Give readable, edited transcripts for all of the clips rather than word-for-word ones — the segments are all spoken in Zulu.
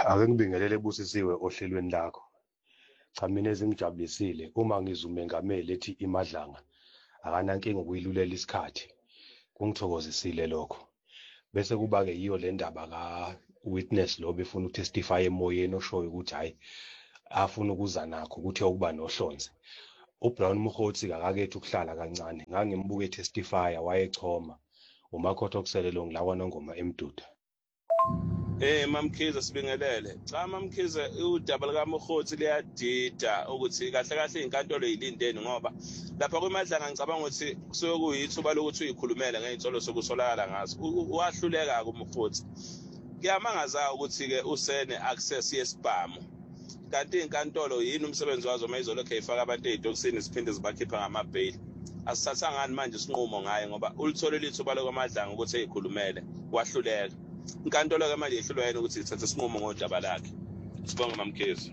Ake ngibingelele Busisiwe ohlelweni lakho. Cha mina ezingijabulisile uma ngizwa umengameli ethi imadlanga akanankinga ukuyilulela isikhathi. Kungithokozisile lokho. Bese kuba-ke yiyo le ndaba ka-witness lo befuna ukutestify emoyeni oshoyo ukuthi hhayi afuna ukuza nakho ukuthi yokuba nohlonze. UBrown Mokgotsi akakethi ukuhlala kancane ngangimbuka etestifya wayechoma. Umakhothi okusele lo ngilakwa nongoma emduda. Mamkhize sibingelele. Cha Mamkhize udaba lika Mokgotsi liyadida ukuthi kahle kahle inkantolo yilindeni ngoba lapha kwemadlanga ngicabanga ukuthi kusuke kuyithuba lokuthi uyikhulumele ngey'nsolo sokusolakala ngazo. Wahluleka uMokgotsi. Kuyamangaza ukuthi ke usene access yesibhamu. Kanti inkantolo yini umsebenzi wazo mayizolokho ifaka abantu ey'tokisini ziphinde zibakhipha ngamabheli. Asithathangani manje isinqumo ngaye ngoba ulithole lithuba lokwamadlanga ukuthi eyikhulumele wahluleka. Inkantolo ke manje ihlulwa yena ukuthi ithathe isinqumo ngodaba lakhe. Sibonge Mamkhize.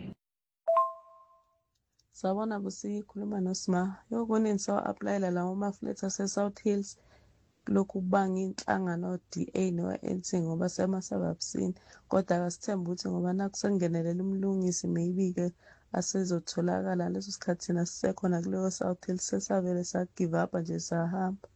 Sawubona busikhuluma noSma. Yokunini saw-aplayela lawo mafletha ase-South Hills lokhu kubanga inhlangano DA no-ANC ngoba semasababusini kodwa akasithemba ukuthi ngoba nakusengenelela umlungisi maybe-ke asezotholakala leso sikhathi thina sisekhona kuleyo South Hills sesavele sa-give up nje sahamba.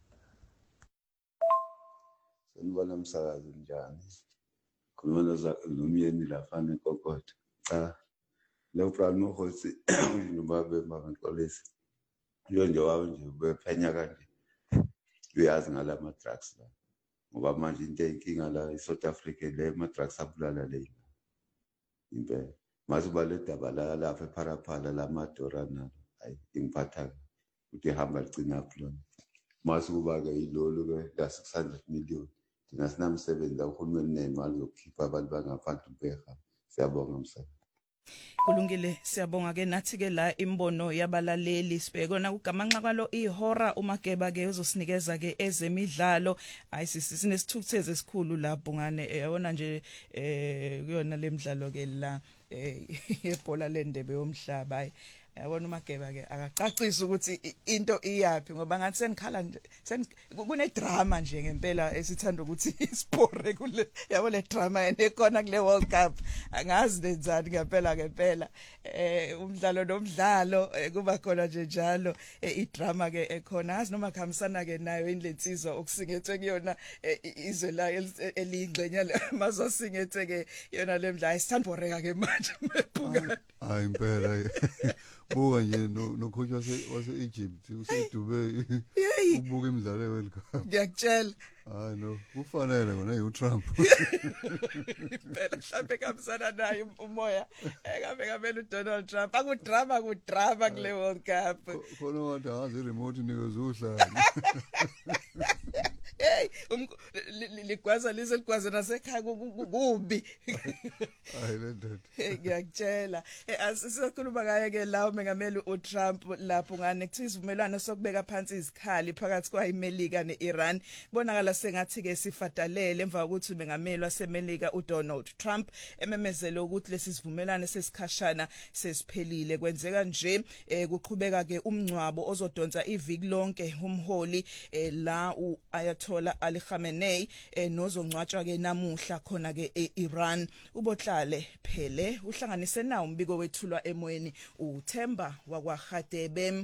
Sanibona msakazi njani? Khuluma nomyeni lafana enkokotho. Cha. Lo Brown Mokgotsi noma bemaxolisi. Yo nje wawo nje bephenya kanje. Uyazi ngalama drugs la. Ngoba manje into enkinga la eSouth Africa le ama drugs abulala le. Impela. Mase bale daba la lapha ePharaphala lamadora nalo. Hayi ingiphatha ukuthi ihamba licina phela. Mase kuba ke yilolo ke la 600 million. Thina sinamsebenzi uhulumeni nemali zokukhipha abantu bangaphansi beha. Siyabonga msakazi. Kulungile siyabonga ke nathi ke la imbono yabalaleli sibhekona kugamanxa kwalo ihora uMageba ke uzosinikeza ke ezemidlalo sinesithukuthezi esikhulu lapho ngane yabona nje kuyona lemidlalo ke la yebhola lendebe yomhlaba yabona uMageba ke akacacisa ukuthi into iyapi ngoba ngathi senikhala nje kune drama nje ngempela esithanda ukuthi ispore kule yabo le drama ekhona kule World Cup angazi lenzani ngempela umdlalo nomdlalo kuba khona nje njalo idrama ke ekhona ngazi noma khamisana ke nayo indlensizwa okusingethwe kuyona izwe la elingxenya mazosingethwe ke yona lemdlalo isithandboreka ke manje mephuka hayi impela buka nje nokhutshwa wase Egypt useDubai ubuka imidlalo yeWorld Cup ngiyakutshela hayi no kufanele ngona uTrump impela mhlawumbe kamsana naye umoya kamele uDonald Trump akudrama kule World Cup khona wathi angazi remote nikezudlala hey ligwaza liseligwaza nasekhaya kubi hayi lendoda ngiyakutshela asisakhuluma ngaye ke lawo mengameli uTrump lapho ngane kuthiwa isivumelwano sokubeka phansi izikhali phakathi kwayiMelika neIran bonakala sengathi ke sifatalele emva kokuthi mengameli waseMelika uDonald Trump ememezela ukuthi lesi sivumelwano sesikhashana sesiphelile kwenzeka nje kuqhubeka ke umncwabo ozodonsa iviki lonke umholi la uAyatollah Ali Khamenei nozongcwatshwa ke namuhla khona ke eIran ubohlale phele uhlanganise nawo umbiko wethulwa emoyeni uThemba wakwaGadebe.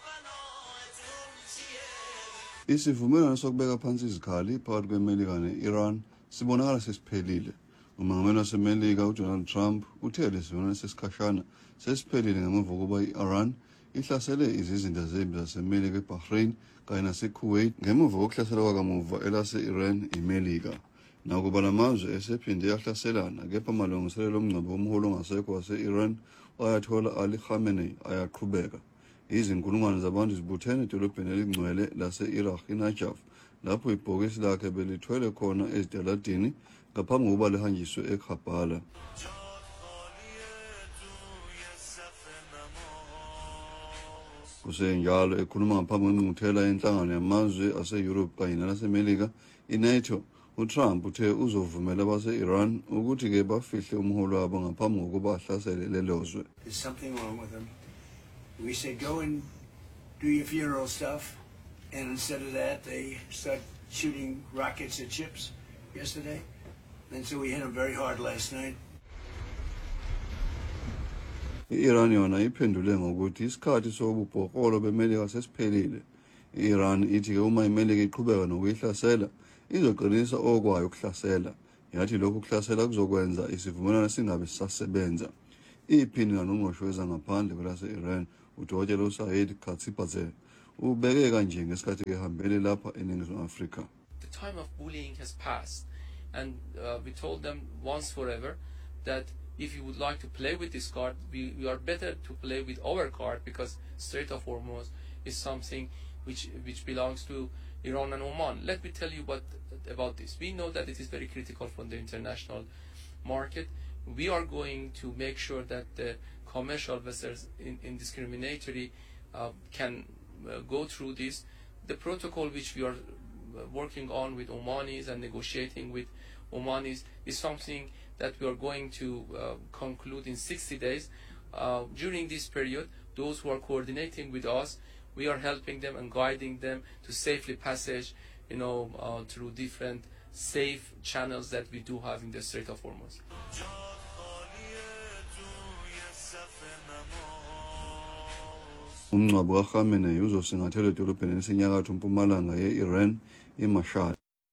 Isivumelwano sokubeka phansi izikhali phakathi kweMelika neIran sibonakala sesiphelile. Umongameli waseMelika uDonald Trump uthe lesivumelwano sesikhashana sesiphelile ngemuva kokuba iIran ihlasele izizinda zempi zaseMelika eBahrain kanye naseKuwait ngemuva kokuhlasela kwakamuva elase-Iran iMelika. Nakuba lamazwe esephinde yahlaselana kepha amalungiselelo omngcwabo womholi ongasekho wase-Iran Ayatollah Ali Khamenei ayaqhubeka. Izinkulungwane zabantu zibuthene edolobheni elingcwele lase-Iraq iNajaf lapho ibhokisi lakhe belithwele khona ezitaladini ngaphambi kokuba lihanjiswe eKarbala. Kusenjalo ekhuluma ngaphambi kwengqungquthela yenhlangano yamazwe ase-Europe kanye nalaseMelika iNATO uTrump uthe uzovumela abase-Iran ukuthi ke bafihle umholi wabo ngaphambi kokuba ahlasele lelo zwe. There's something wrong with them. We said go and do your funeral stuff, and instead of that they start shooting rockets at ships yesterday, and so we hit them very hard last night. I-Iran yona iphendule ngokuthi isikhathi sobubhoklolo beMelika sesiphelile. I-Iran ithi ke uma iMelika iqhubeka nokuyihlasela izoqinisa okwayo ukuhlasela. Yathi lokhu kuhlasela kuzokwenza isivumelwano singabe sisasebenza. Iphini kanongqosho wezangaphandle kwelase-Iran uDokotela uSaid Khatibzadeh ubeke kanje ngesikhathi ehambele lapha eNingizimu Afrika. The time of bullying has passed, and we told them once forever that if you would like to play with this card, we are better to play with our card, because Strait of Hormuz is something which belongs to Iran and Oman. Let me tell you about this. We know that it is very critical for the international market. We are going to make sure that the commercial vessels indiscriminately can go through this. The protocol which we are working on with Omanis and negotiating with Omanis is something that we are going to conclude in 60 days. During this period, those who are coordinating with us, we are helping them and guiding them to safely passage, through different safe channels that we do have in the Strait of Hormuz. Umngcwabo kaKhamenei uzosingathelwa edolobheni elisenyakatho mpumalanga ye-Iran iMashhad.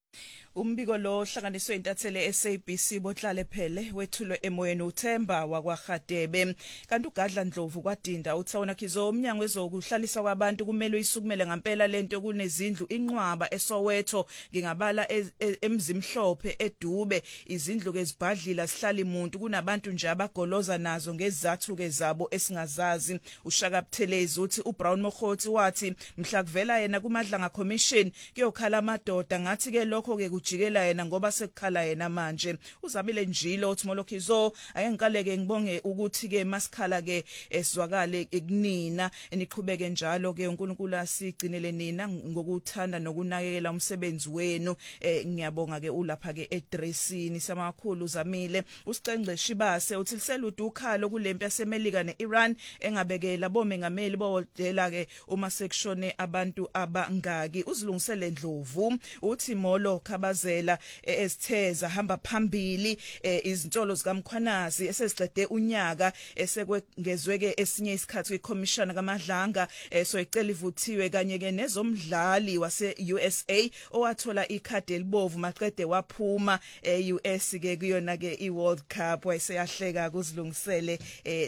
Umbiko lo hlanganiswe intathele SABC bohlale phele wethulwe emoyeni uThemba wakwaGadebe kanti uGadla Ndlovu kwadinda uthawona khizo umnyango wezokuhlalisa kwabantu kumele isukumele ngempela lento kunezindlu inqwaba eSoweto ngingabala emzimhlophe edube izindlu kezibhadlila sihlala imuntu kunabantu nje abagoloza nazo ngezathu ke zabo esingazazi. uShaka Buthelezi uthi uBrown Mokhothi wathi mhla kuvela yena kuMadlanga Commission kuyokhala amadoda ngathi ke lokho ke jikela yena ngoba sekukhala yena manje. Uzamile Njilo uthi Molokhizo ayengikaleke ngibonge ukuthi ke masikhala ke esizwakale ekunina eniqhubeke njalo ke uNkulunkulu asigcinele nina ngokuthanda nokunakekela umsebenzi wenu. Ngiyabonga ke ulapha ke edressini samakhulu Uzamile. Usicengce Shibase uthi liseludu ukhalo kulempi yaseMelika neIran engabekela bomengameli bowodela ke uma sekushone abantu abangaki. Uzilungisele Ndlovu uthi Molo Khabazela esitheza hamba phambili izintolo zikaMkhwanazi esezicede unyaka esekwengezweke esinye isikhathi kwiCommission kaMadlanga so icela ivuthiwe kanye ke nezomdlali wase-USA owathola ikhadi elibovu maqede waphuma US ke kuyona ke iWorld Cup wayeseyahleka kuzilungisele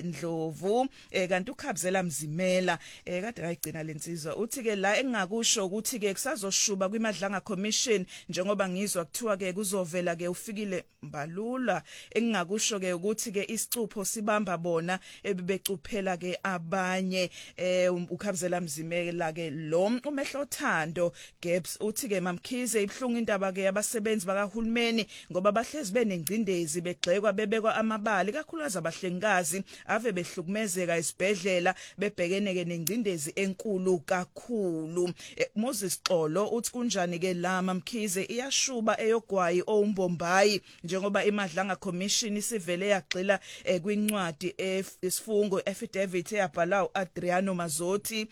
Ndlovu kanti uKhabzela Mzimela kade ayigcina lensizwa uthi ke la engakusho ukuthi ke kusazoshuba kwiMadlanga Commission njengoba ngizwa kuthiwa ke kuzovela ke ufikile Mbalula engingakusho ke ukuthi ke isicupho sibamba bona ebebecuphela ke abanye uKhabzela Mzimela ke lo umehlothando Gaps uthi ke Mamkhize ibhlungu indaba ke abasebenzi bakahulumeni ngoba bahlezi benengcindezi begxekwa bebekwa amabali kakhulukazi abahlengikazi ave behlukumezeka esibhedlela bebhekene ke nengcindezi enkulu kakhulu. Moses Xolo uthi kunjani ke la Mamkhize iyashuba eyogwayi oMbombayi njengoba iMadlanga Commission isivele yagxila kwincwadi esifungo affidavit eyabhala uAdriano Mazzotti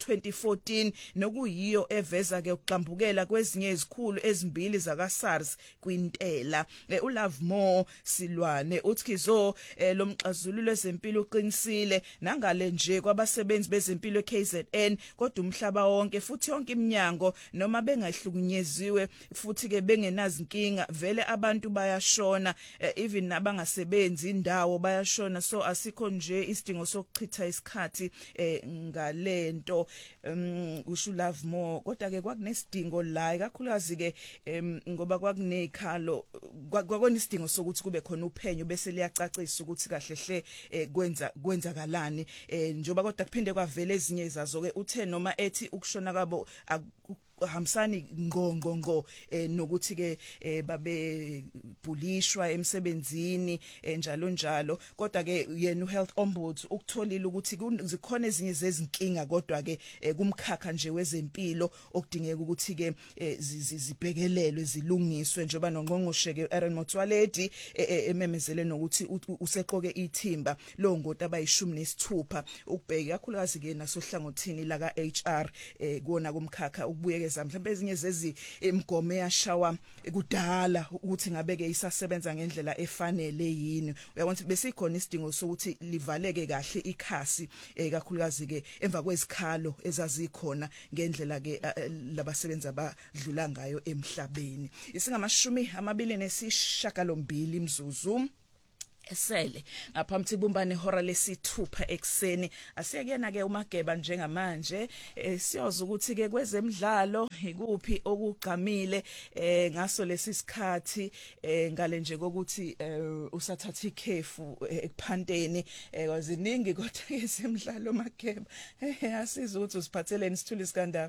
ngo2014 nokuyiyo eveza ke ukuqambukela kwezinye izikhulu ezimbili zakaSARS kwintela. uLove More Silwane uthi Khizo lo mxazululo wezempilo uqinisile nangale nje kwabasebenzi bezempilo eKZN kodwa umhlaba wonke futhi yonke iminyango noma bengahlukunyeziwe futhi ke bengenazi inkinga vele abantu bayashona even nabangasebenzi indawo bayashona so asikho nje isidingo sokuchitha isikhathi ngalento usho Love More kodwa ke kwakunesidingo la kakhulukazi ke ngoba kwakunekhalo kwakona isidingo sokuthi kube khona uphenyo bese liyacacisa ukuthi kahlehle kwenzakalani njoba kodwa kuphinde kwavela ezinye izazo ke uthe noma ethi ukushona kwabo hamsani ngo nokuthi ke babe bulishwa emsebenzini njalo kodwa ke yena uHealth Ombuds ukutholile ukuthi zikhona ezinye zezinkinga kodwa ke kumkhakha nje wezempilo okudingeka ukuthi ke zibhekelelwe zilungiswe njoba nongqongqoshe ke Aaron Motsoaledi ememezele nokuthi useqoke ithimba lo ngoti abayishumi nesithupha ukubheka kakhulukazi ke nasohlangothini la kaHR kuona kumkhakha ukubuyekeza siyayiveza mhlawumbe ezinye zezi imgomo yashawa kudala ukuthi ngabeke isasebenza ngendlela efanele yini uyabona ukuthi besikhona isidingo sokuthi livaleke kahle ikhasi kakhulukazi ke emva kwezikhalo ezazikhona ngendlela ke labasebenzi abadlula ngayo emhlabeni isingamashumi 29 imzuzu esele ngaphambi kubumbane ihora lesithupha ekseni asiyekena ke uMageba njengamanje siyoza ukuthi ke kwezemidlalo ikuphi okugqamile ngaso lesikhathi ngale nje kokuthi usathatha ikhefu ekuphanteni kwaziningi kodwa kwezemidlalo Mageba asiza ukuthi usiphatheleni Sithuli Sikandaba.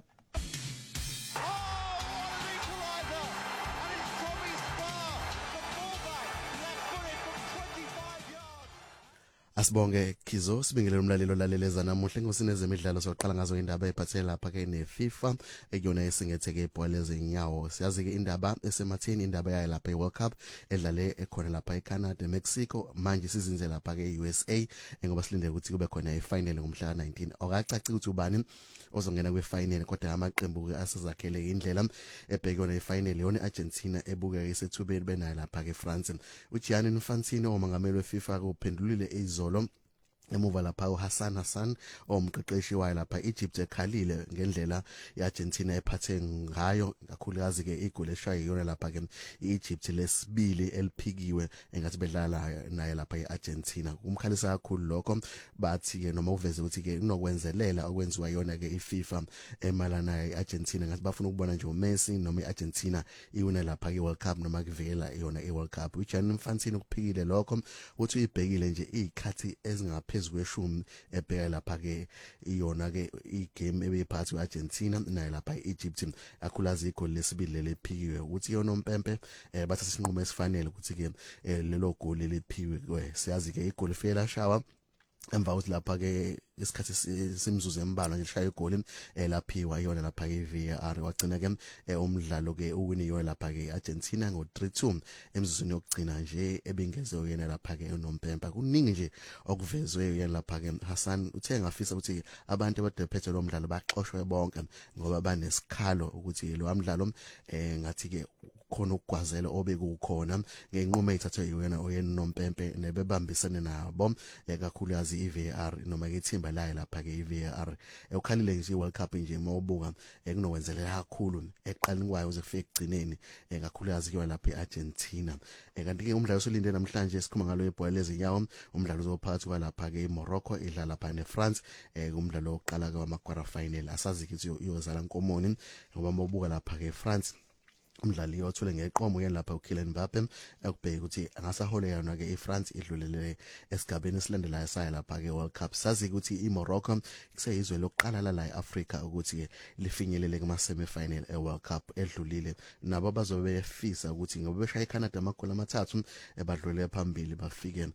Asibonge Khizo sibingelele umlalelo laleleza namuhle ngosini ezemidlalo soqala ngazo indaba ephathele lapha ke neFIFA ekuyona esingetheke ibhola lezinyawo siyazi ke indaba esematheni indaba yayo lapha eWorld Cup edlale ekhona lapha eCanada Mexico manje sizinze lapha ke USA ngoba silinde ukuthi kube khona ifinal ngomhla ka19 okacaci ukuthi ubani ozongena kwefinal kodwa amaqembu ke asizakhele indlela ebhekona ifinal yona Argentina ebuke isethubeni benayo lapha ke France uGianni Infantino omongameli weFIFA kuphendulile izolo emuva lapha uHassan omqeqeshi wayo lapha Egypt ekhalile ngendlela yeArgentina ephathe ngayo kakhulukazi ke igoli eshaye yona lapha ke Egypt lesibili eliphikiwe engathi bedlala naye lapha eArgentina umkhalisa kakhulu lokho bathi ke noma uveze ukuthi ke kunokwenzelela okwenziwa yona ke iFIFA emalana eArgentina ngathi bafuna ukubona nje uMessi noma iArgentina iwina lapha eWorld Cup noma kuvikela yona eWorld Cup uGianni Infantino kuphikile lokho uthi uyibhekile nje izikhathi ezingaphezu kweshumi ebheka lapha ke iyona ke igame ebeyiphathi kweArgentina nayo lapha eEgypt akhulazi igoli lesibili lephikiwe ukuthi yona uMpempe bathi sinqumo esifanele ukuthi ke lelo goli lephikiwe siyazi ke igoli fela shawa emva ukuthi lapha ke isikhathi simzuzu embalwa nje shaya igoli laphiwa yona lapha ke VAR wagcina ke umdlalo ke uwini yona lapha ke Argentina ngo-3-2 emzuzwini yokugcina nje ebingezewe yena lapha ke uNompempa kuningi nje okuvezwe yena lapha ke Hassan uthe ngafisa ukuthi abantu abadephethe lo mdlalo baxoshwe bonke ngoba banesikhalo ukuthi lo mdlalo ngathi ke khona ukugwazela obekukhona ngenqumo ezithathwe yena oyeNompempe nebebambisene nabo kakhulukazi iVAR noma ke ithimba layo lapha ke iVAR ukhalile nje iWorld Cup nje mawubuka kunokwenzelela kakhulu eqaleni kwayo uze kufike egcineni kakhulukazi ke lapha eArgentina kanti ke umdlalo osolinde namhlanje sikhuluma ngalo ibhola lezinyawo umdlalo uzophakathi kwalapha ke iMorocco idlala lapha neFrance umdlalo oqala kwama-quarter final asazi ukuthi uyozala nkomoni ngoba mawubuka lapha ke France umdlali othule ngeqomo yena lapha uKylian Mbappe ekubheka ukuthi angasahole yona ke iFrance idlulele esigabeni esilandelayo sayo lapha ke World Cup sazi ukuthi iMorocco kuseyizwe lokuqala la eAfrica ukuthi ke lifinyelele kuma semi-final eWorld Cup edlulile nabo bazobe befisa ukuthi ngoba beshaya eCanada amagoli amathathu badlulele phambili bafike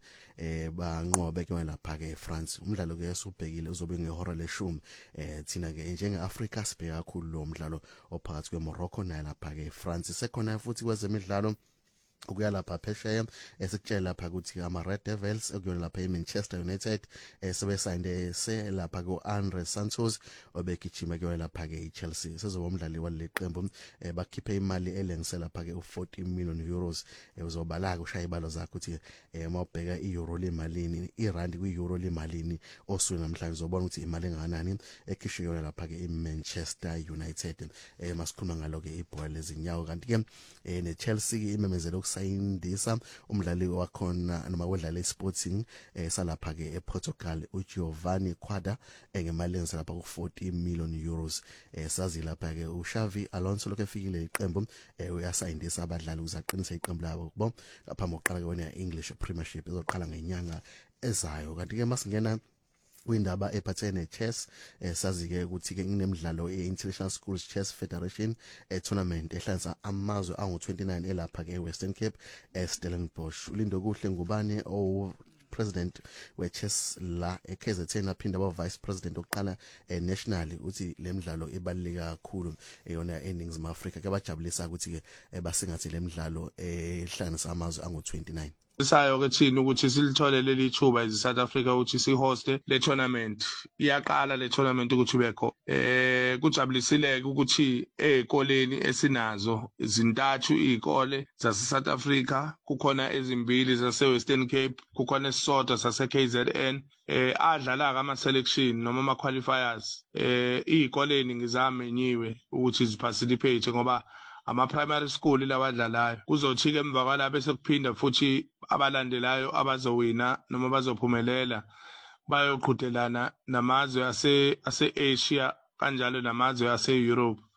banqobe ke lapha ke France umdlalo ke esubhekile uzobe ngehora leshumi thina ke njengeAfrica sibheka kakhulu lo mdlalo ophakathi kweMorocco nayo lapha ke France sekhona futhi kwezemidlalo ukuya lapha phesheya esikutshela lapha ukuthi ama-Red Devils ekuyona lapha eManchester United sebesayinde lapha ku-Andre Santos obegijima kuyona lapha ke iChelsea sezoba umdlali waleli qembu bakhiphe imali elengise lapha ke u40 million euros uzobala ushaya ibalo zakho ukuthi mawubheka iEuro lemalini iRand kwiEuro lemalini osuku namhlanje uzobona ukuthi imali engakanani ekhishwe yona lapha ke eManchester United masikhuluma ngalo ke ibhola lezinyawo kanti ke neChelsea imemezelo sayindisa umdlali wakhona noma wedlala eSporting salapha ke ePortugal uGiovanni Quadra ngemali ensalapha ku40 million euros sazi lapha ke uXavi Alonso lokho efikile iqembu uyasayindisa abadlali uzaqinisa iqembu labo kubo ngaphambi kokuqala kwena English Premiership ezoqala ngenyanga ezayo kanti ke masingena kwindaba ephathene chess sazi ke ukuthi ke kunemidlalo eInternational Schools Chess Federation tournament ehlanza amazwe angu29 elapha ke eWestern Cape eStellenbosch ulindo kuhle ngubane president we-chess la eKZN aphinda aba-vice president oqala nationally uthi lemidlalo ebaluleka kakhulu eyona eNingizimu Afrika ke bajabulisa ukuthi ke basingathi lemidlalo ehlanganisa amazwe angu29 Sayo ke thina ukuthi silithole leli thuba iz South Africa ukuthi sihoste le tournament. Iyaqala le tournament ukuthi ubekho. Kujabulisile ukuthi ezikoleni esinazo izintathu izikole zase South Africa, kukhona ezimbili zase Western Cape, kukhona esisodwa sase KZN. Adlala ama selection noma ama qualifiers. Izikoleni ngizamenyiwe ukuthi ziparticipate ngoba ama primary school lawadlalayo kuzothi ke emva kwalapho bese kuphinda futhi abalandelayo abazowina noma bazophumelela bayoqhudelana namazwe ase Asia kanjalo namazwe ase Europe.